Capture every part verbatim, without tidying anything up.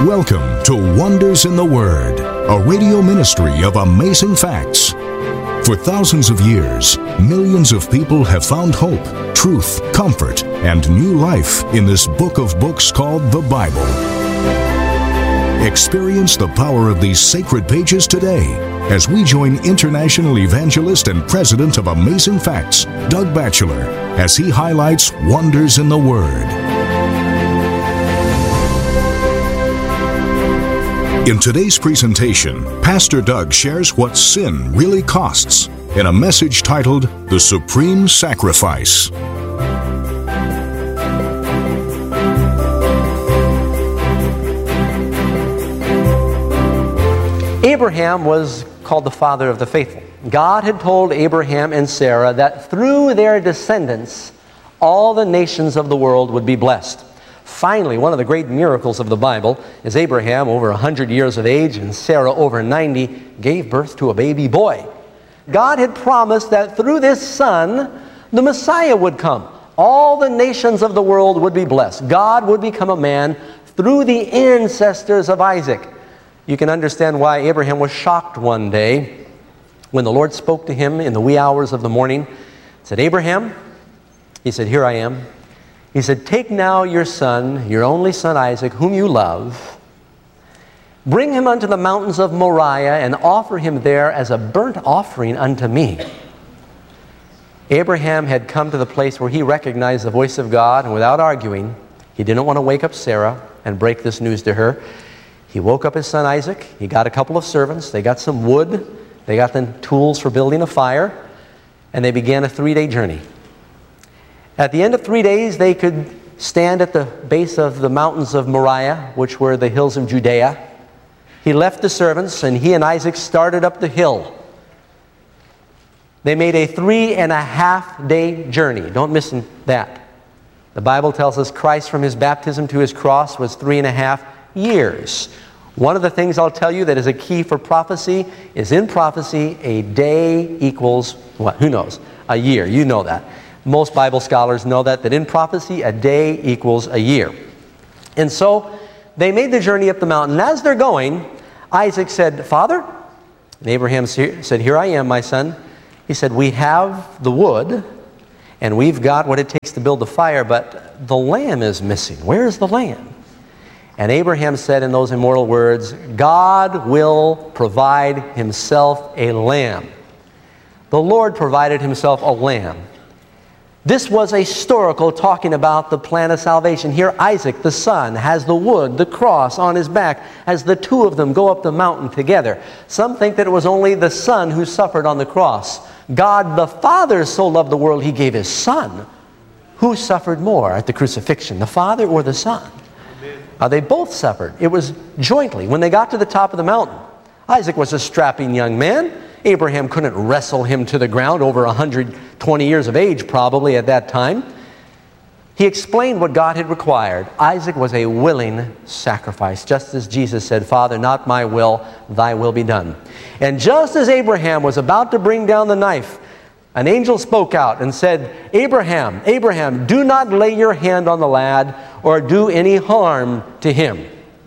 Welcome to Wonders in the Word, a radio ministry of amazing facts. For thousands of years, millions of people have found hope, truth, comfort, and new life in this book of books called the Bible. Experience the power of these sacred pages today as we join international evangelist and president of Amazing Facts, Doug Batchelor, as he highlights Wonders in the Word. In today's presentation, Pastor Doug shares what sin really costs in a message titled The Supreme Sacrifice. Abraham was called the father of the faithful. God had told Abraham and Sarah that through their descendants, all the nations of the world would be blessed. Finally, one of the great miracles of the Bible is Abraham, over one hundred years of age, and Sarah, over ninety, gave birth to a baby boy. God had promised that through this son, the Messiah would come. All the nations of the world would be blessed. God would become a man through the ancestors of Isaac. You can understand why Abraham was shocked one day when the Lord spoke to him in the wee hours of the morning. He said, "Abraham," he said, "here I am." He said, "Take now your son, your only son Isaac, whom you love, bring him unto the mountains of Moriah, and offer him there as a burnt offering unto me." Abraham had come to the place where he recognized the voice of God, and without arguing, he didn't want to wake up Sarah and break this news to her. He woke up his son Isaac. He got a couple of servants. They got some wood. They got the tools for building a fire, and they began a three-day journey. At the end of three days, they could stand at the base of the mountains of Moriah, which were the hills of Judea. He left the servants, and he and Isaac started up the hill. They made a three and a half day journey. Don't miss that. The Bible tells us Christ from his baptism to his cross was three and a half years. One of the things I'll tell you that is a key for prophecy is in prophecy, a day equals what? Who knows? A year. You know that. Most Bible scholars know that, that in prophecy, a day equals a year. And so they made the journey up the mountain. And as they're going, Isaac said, "Father?" And Abraham said, "Here I am, my son." He said, "We have the wood, and we've got what it takes to build the fire, but the lamb is missing. Where is the lamb?" And Abraham said in those immortal words, "God will provide himself a lamb." The Lord provided himself a lamb. This was a historical talking about the plan of salvation. Here Isaac, the son, has the wood, the cross on his back, as the two of them go up the mountain together. Some think that it was only the son who suffered on the cross. God the Father so loved the world, he gave his son. Who suffered more at the crucifixion, the Father or the Son? Uh, they both suffered. It was jointly. When they got to the top of the mountain, Isaac was a strapping young man. Abraham couldn't wrestle him to the ground, over one hundred twenty years of age probably at that time. He explained what God had required. Isaac was a willing sacrifice, just as Jesus said, "Father, not my will, thy will be done." And just as Abraham was about to bring down the knife, an angel spoke out and said, "Abraham, Abraham, do not lay your hand on the lad or do any harm to him."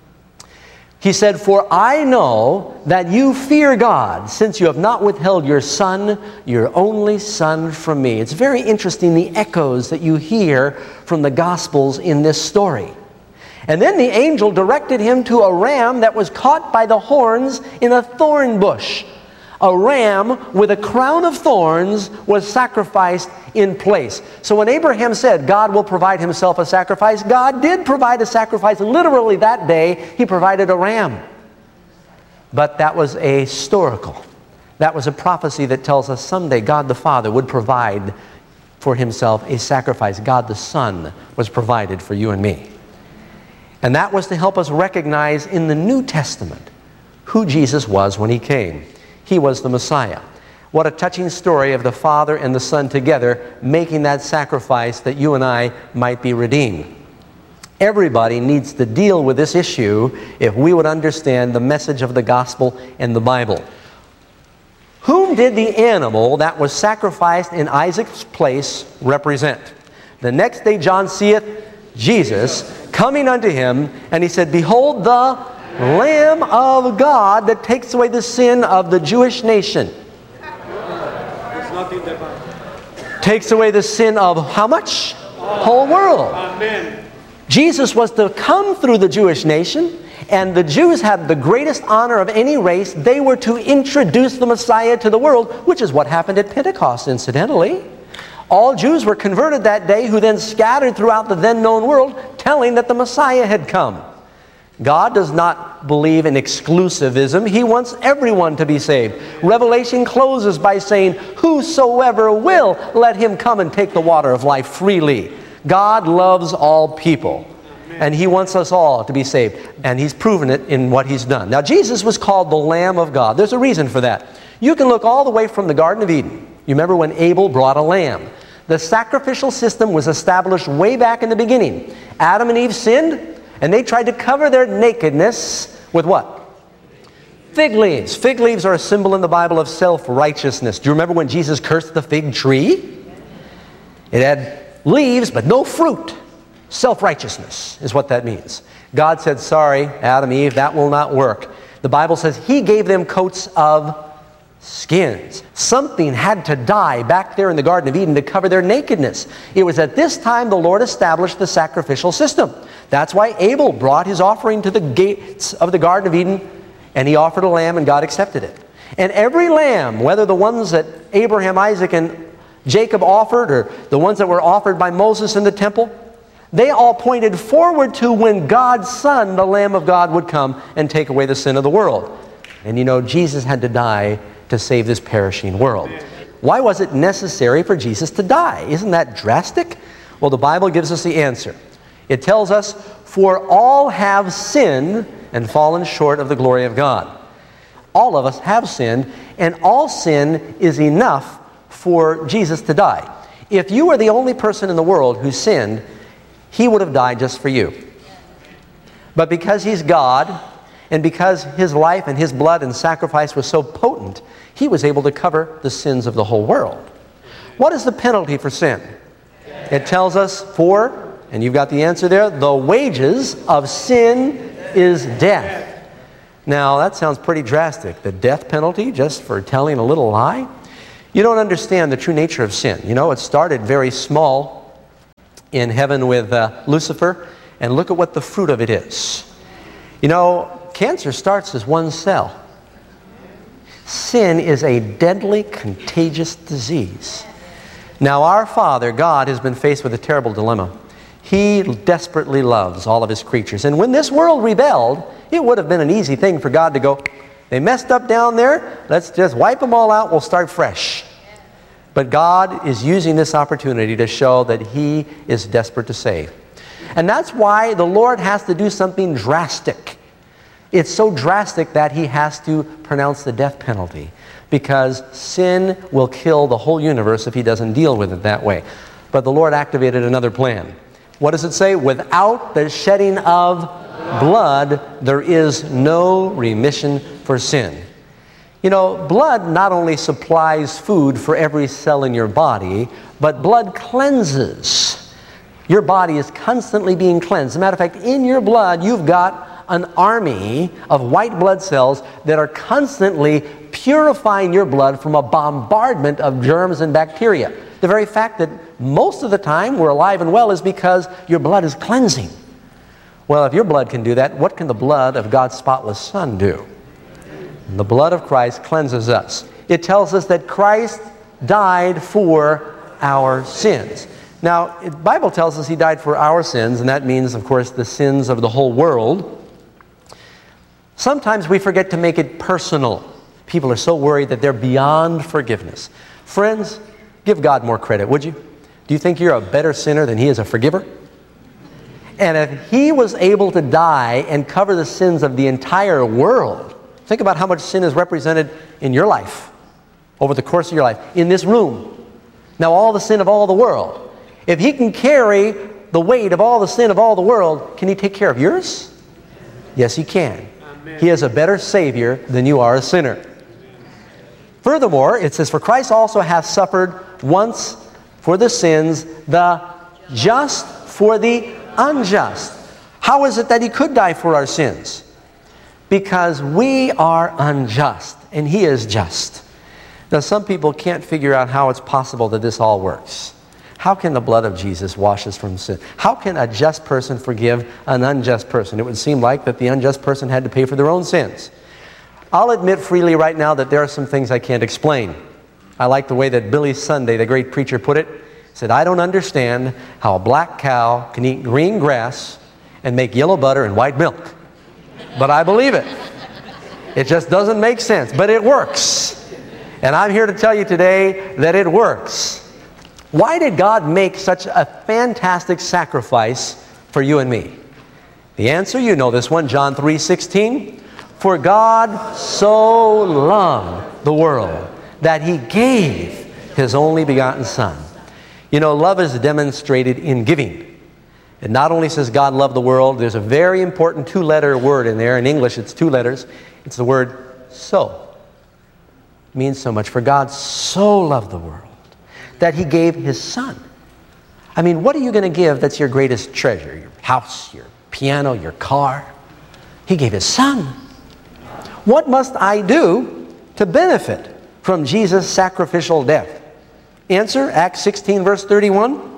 He said, "For I know that you fear God, since you have not withheld your son, your only son, from me." It's very interesting, the echoes that you hear from the Gospels in this story. And then the angel directed him to a ram that was caught by the horns in a thorn bush. A ram with a crown of thorns was sacrificed in place. So when Abraham said God will provide himself a sacrifice, God did provide a sacrifice. Literally that day, he provided a ram. But that was a historical. That was a prophecy that tells us someday God the Father would provide for himself a sacrifice. God the Son was provided for you and me. And that was to help us recognize in the New Testament who Jesus was when he came. He was the Messiah. What a touching story of the Father and the Son together making that sacrifice that you and I might be redeemed. Everybody needs to deal with this issue if we would understand the message of the gospel and the Bible. Whom did the animal that was sacrificed in Isaac's place represent? The next day John seeth Jesus coming unto him, and he said, behold the Lamb of God that takes away the sin of the Jewish nation. Takes away the sin of how much? Whole world. Amen. Jesus was to come through the Jewish nation, and the Jews had the greatest honor of any race. They were to introduce the Messiah to the world, which is what happened at Pentecost, incidentally. All Jews were converted that day, who then scattered throughout the then known world, telling that the Messiah had come. God does not believe in exclusivism. He wants everyone to be saved. Revelation closes by saying, whosoever will, let him come and take the water of life freely. God loves all people, and he wants us all to be saved, and he's proven it in what he's done. Now, Jesus was called the Lamb of God. There's a reason for that. You can look all the way from the Garden of Eden. You remember when Abel brought a lamb. The sacrificial system was established way back in the beginning. Adam and Eve sinned, and they tried to cover their nakedness with what? Fig leaves. Fig leaves are a symbol in the Bible of self-righteousness. Do you remember when Jesus cursed the fig tree? It had leaves, but no fruit. Self-righteousness is what that means. God said, sorry, Adam, Eve, that will not work. The Bible says he gave them coats of skins. Something had to die back there in the Garden of Eden to cover their nakedness. It was at this time the Lord established the sacrificial system. That's why Abel brought his offering to the gates of the Garden of Eden, and he offered a lamb, and God accepted it. And every lamb, whether the ones that Abraham, Isaac, and Jacob offered, or the ones that were offered by Moses in the temple, they all pointed forward to when God's Son, the Lamb of God, would come and take away the sin of the world. And you know, Jesus had to die to save this perishing world. Why was it necessary for Jesus to die? Isn't that drastic? Well, the Bible gives us the answer. It tells us, for all have sinned and fallen short of the glory of God. All of us have sinned, and all sin is enough for Jesus to die. If you were the only person in the world who sinned, he would have died just for you. But because he's God, and because his life and his blood and sacrifice was so potent, he was able to cover the sins of the whole world. What is the penalty for sin? It tells us, for, and you've got the answer there, the wages of sin is death. Now, that sounds pretty drastic. The death penalty just for telling a little lie? You don't understand the true nature of sin. You know, it started very small in heaven with uh, Lucifer, and look at what the fruit of it is. You know, cancer starts as one cell. Sin is a deadly, contagious disease. Now, our Father, God, has been faced with a terrible dilemma. He desperately loves all of his creatures. And when this world rebelled, it would have been an easy thing for God to go, they messed up down there, let's just wipe them all out, we'll start fresh. But God is using this opportunity to show that he is desperate to save. And that's why the Lord has to do something drastic. It's so drastic that he has to pronounce the death penalty, because sin will kill the whole universe if he doesn't deal with it that way. But the Lord activated another plan. What does it say? Without the shedding of blood, there is no remission for sin. You know, blood not only supplies food for every cell in your body, but blood cleanses. Your body is constantly being cleansed. As a matter of fact, in your blood, you've got an army of white blood cells that are constantly purifying your blood from a bombardment of germs and bacteria. The very fact that most of the time we're alive and well is because your blood is cleansing. Well, if your blood can do that, what can the blood of God's spotless Son do? And the blood of Christ cleanses us. It tells us that Christ died for our sins. Now, the Bible tells us he died for our sins, and that means, of course, the sins of the whole world. Sometimes we forget to make it personal. People are so worried that they're beyond forgiveness. Friends, give God more credit, would you? Do you think you're a better sinner than he is a forgiver? And if he was able to die and cover the sins of the entire world, think about how much sin is represented in your life, over the course of your life, in this room. Now, all the sin of all the world. If he can carry the weight of all the sin of all the world, can he take care of yours? Yes, he can. Amen. He is a better Savior than you are a sinner. Furthermore, it says, for Christ also hath suffered once for the sins, the just for the unjust. How is it that he could die for our sins? Because we are unjust, and he is just. Now, some people can't figure out how it's possible that this all works. How can the blood of Jesus wash us from sin? How can a just person forgive an unjust person? It would seem like that the unjust person had to pay for their own sins. I'll admit freely right now that there are some things I can't explain. I like the way that Billy Sunday, the great preacher, put it. He said, I don't understand how a black cow can eat green grass and make yellow butter and white milk. But I believe it. It just doesn't make sense, but it works. And I'm here to tell you today that it works. Why did God make such a fantastic sacrifice for you and me? The answer, you know this one, John three sixteen. For God so loved the world that he gave his only begotten Son. You know, love is demonstrated in giving. It not only says God loved the world, there's a very important two-letter word in there. In English, it's two letters. It's the word so. It means so much. For God so loved the world that he gave his Son. I mean, what are you going to give that's your greatest treasure? Your house, your piano, your car? He gave his Son. What must I do to benefit from Jesus' sacrificial death? Answer, Acts sixteen, verse thirty-one.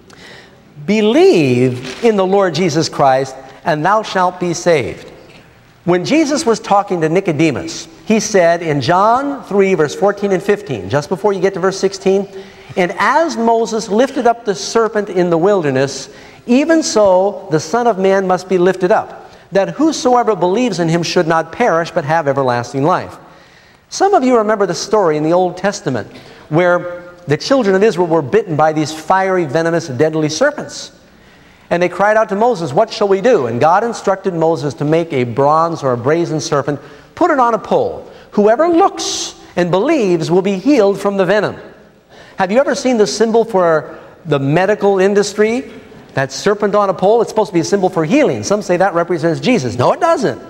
Believe in the Lord Jesus Christ, and thou shalt be saved. When Jesus was talking to Nicodemus, he said in John three, verse fourteen and fifteen, just before you get to verse sixteen, and as Moses lifted up the serpent in the wilderness, even so the Son of Man must be lifted up, that whosoever believes in him should not perish, but have everlasting life. Some of you remember the story in the Old Testament where the children of Israel were bitten by these fiery, venomous, deadly serpents. And they cried out to Moses, what shall we do? And God instructed Moses to make a bronze or a brazen serpent, put it on a pole. Whoever looks and believes will be healed from the venom. Have you ever seen the symbol for the medical industry? That serpent on a pole, it's supposed to be a symbol for healing. Some say that represents Jesus. No, it doesn't.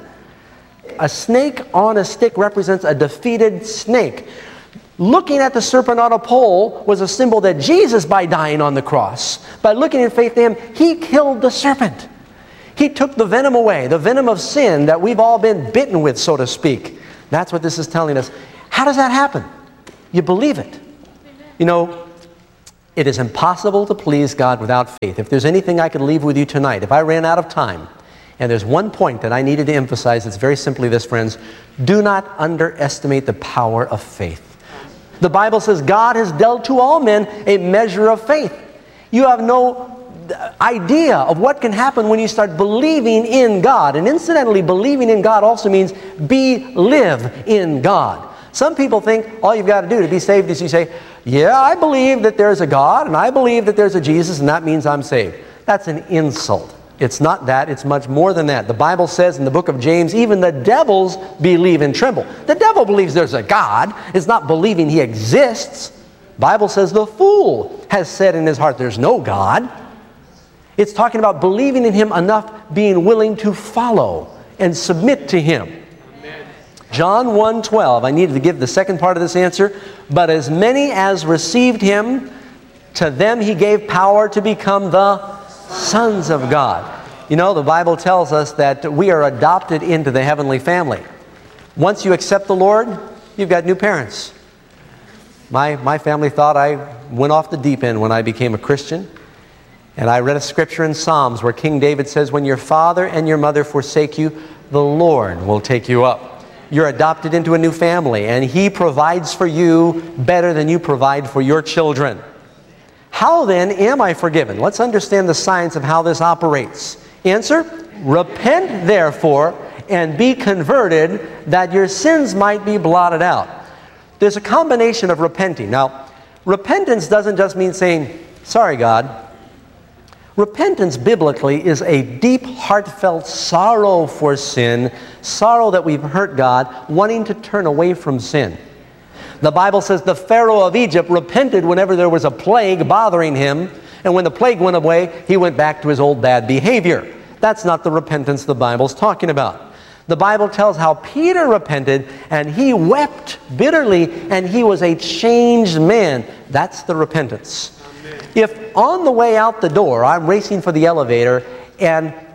A snake on a stick represents a defeated snake. Looking at the serpent on a pole was a symbol that Jesus, by dying on the cross, by looking in faith to him, he killed the serpent. He took the venom away, the venom of sin that we've all been bitten with, so to speak. That's what this is telling us. How does that happen? You believe it. You know, it is impossible to please God without faith. If there's anything I could leave with you tonight, if I ran out of time, and there's one point that I needed to emphasize, it's very simply this, friends. Do not underestimate the power of faith. The Bible says God has dealt to all men a measure of faith. You have no idea of what can happen when you start believing in God. And incidentally, believing in God also means be-live in God. Some people think all you've got to do to be saved is you say, yeah, I believe that there's a God, and I believe that there's a Jesus, and that means I'm saved. That's an insult. It's not that. It's much more than that. The Bible says in the book of James, even the devils believe and tremble. The devil believes there's a God. It's not believing he exists. The Bible says the fool has said in his heart there's no God. It's talking about believing in him enough, being willing to follow and submit to him. John one twelve, I needed to give the second part of this answer. But as many as received him, to them he gave power to become the sons of God. You know, the Bible tells us that we are adopted into the heavenly family. Once you accept the Lord, you've got new parents. My, my family thought I went off the deep end when I became a Christian. And I read a scripture in Psalms where King David says, when your father and your mother forsake you, the Lord will take you up. You're adopted into a new family, and he provides for you better than you provide for your children. How then am I forgiven? Let's understand the science of how this operates. Answer, repent therefore and be converted that your sins might be blotted out. There's a combination of repenting. Now, repentance doesn't just mean saying, sorry God. Repentance biblically is a deep, heartfelt sorrow for sin, sorrow that we've hurt God, wanting to turn away from sin. The Bible says the Pharaoh of Egypt repented whenever there was a plague bothering him, and when the plague went away, he went back to his old bad behavior. That's not the repentance the Bible's talking about. The Bible tells how Peter repented, and he wept bitterly, and he was a changed man. That's the repentance. Amen. If on the way out the door, I'm racing for the elevator, and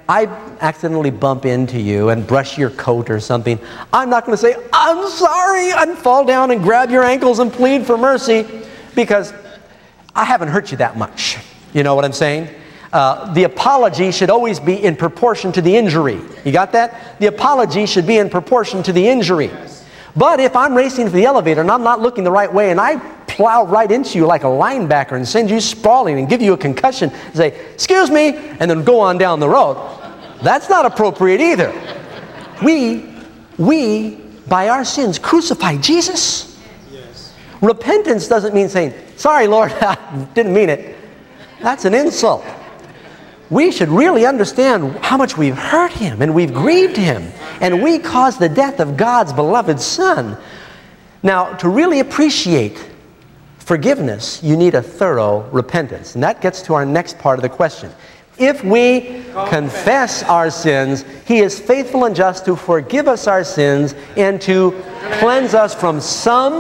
I accidentally bump into you and brush your coat or something, I'm not going to say, I'm sorry, and fall down and grab your ankles and plead for mercy, because I haven't hurt you that much. You know what I'm saying? Uh, the apology should always be in proportion to the injury. You got that? The apology should be in proportion to the injury. But if I'm racing for the elevator and I'm not looking the right way and I plow right into you like a linebacker and send you sprawling and give you a concussion and say, excuse me, and then go on down the road, that's not appropriate either. We, we, by our sins, crucified Jesus. Yes. Repentance doesn't mean saying, sorry, Lord, I didn't mean it. That's an insult. We should really understand how much we've hurt Him and we've grieved Him, and we caused the death of God's beloved Son. Now, to really appreciate forgiveness, you need a thorough repentance. And that gets to our next part of the question. If we confess our sins, He is faithful and just to forgive us our sins and to cleanse us from some,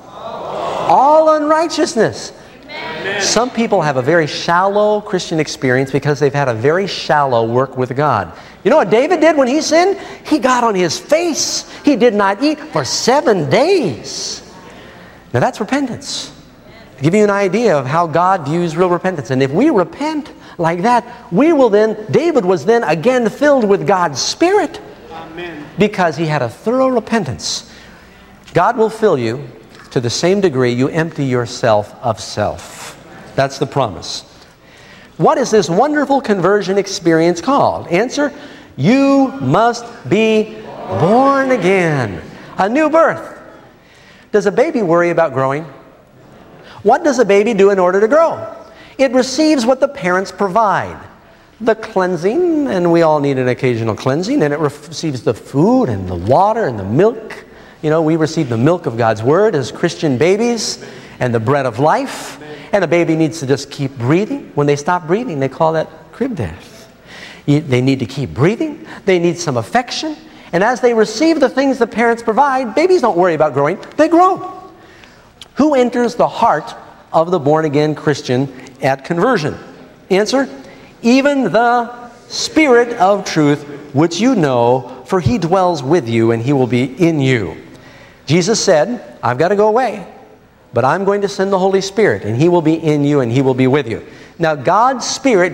all unrighteousness. Some people have a very shallow Christian experience because they've had a very shallow work with God. You know what David did when he sinned? He got on his face. He did not eat for seven days. Now that's repentance. To give you an idea of how God views real repentance. And if we repent like that, we will then, David was then again filled with God's Spirit. Amen. Because he had a thorough repentance. God will fill you to the same degree you empty yourself of self. That's the promise. What is this wonderful conversion experience called? Answer, you must be born again. A new birth. Does a baby worry about growing? What does a baby do in order to grow? It receives what the parents provide. The cleansing, and we all need an occasional cleansing, and it receives the food and the water and the milk. You know, we receive the milk of God's Word as Christian babies and the bread of life. And a baby needs to just keep breathing. When they stop breathing, they call that crib death. You, they need to keep breathing. They need some affection. And as they receive the things the parents provide, babies don't worry about growing. They grow. Who enters the heart of the born-again Christian at conversion? Answer, even the Spirit of truth, which you know, for He dwells with you and He will be in you. Jesus said, I've got to go away, but I'm going to send the Holy Spirit, and He will be in you and He will be with you. Now, God's Spirit